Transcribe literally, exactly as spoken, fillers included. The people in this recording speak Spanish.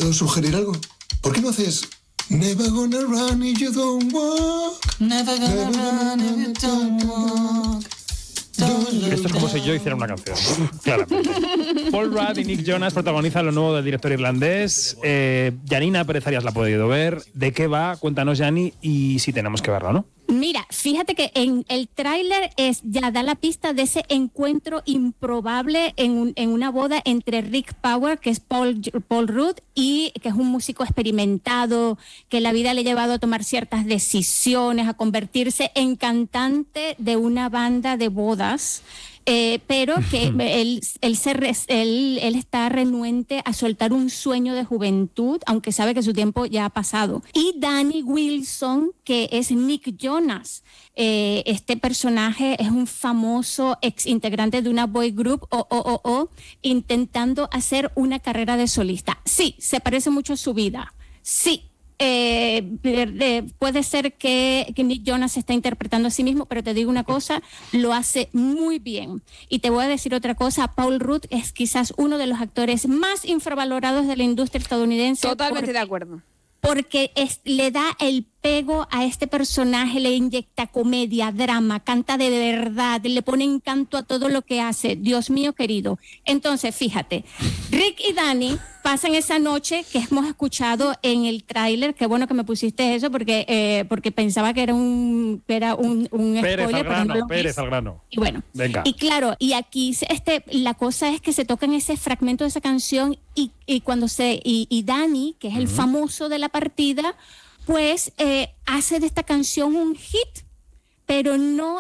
¿Puedo sugerir algo? ¿Por qué no haces Never gonna run if you don't walk? Never gonna run if you don't walk. Esto es como si yo hiciera una canción, claramente. Paul Rudd y Nick Jonas protagonizan lo nuevo del director irlandés. Eh, Janina Pérez Arias la ha podido ver. ¿De qué va? Cuéntanos, Jani, y si tenemos que verla, ¿no? Mira, fíjate que en el tráiler es ya da la pista de ese encuentro improbable en, un, en una boda entre Rick Power, que es Paul, Paul Rudd, y que es un músico experimentado, que la vida le ha llevado a tomar ciertas decisiones, a convertirse en cantante de una banda de bodas. Eh, pero que él, él, se res, él, él está renuente a soltar un sueño de juventud, aunque sabe que su tiempo ya ha pasado. Y Danny Wilson, que es Nick Jonas. Eh, este personaje es un famoso ex integrante de una boy group o, o, o, o intentando hacer una carrera de solista. Sí, se parece mucho a su vida. Sí. Eh, eh, puede ser que, que Nick Jonas se está interpretando a sí mismo, pero te digo una cosa, lo hace muy bien. Y te voy a decir otra cosa, Paul Rudd es quizás uno de los actores más infravalorados de la industria estadounidense. Totalmente porque, de acuerdo. Porque es, le da el pego a este personaje, le inyecta comedia, drama, canta de verdad, le pone encanto a todo lo que hace. Dios mío querido. Entonces, fíjate, Rick y Danny pasan esa noche que hemos escuchado en el tráiler. Qué bueno que me pusiste eso porque eh, porque pensaba que era un que era un, un Pérez spoiler, al grano, pero no Pérez es. al grano. Y bueno, venga. Y claro, y aquí este la cosa es que se tocan ese fragmento de esa canción y, y cuando se y, y Danny, que es el uh-huh. famoso de la partida, pues eh, hace de esta canción un hit, pero no